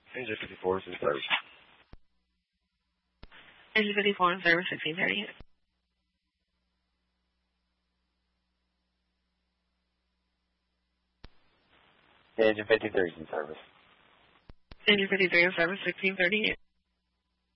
Engine 54 is in service. Engine 54 in service, 1638. Engine 53 is in service. Engine 53 in service, 1638.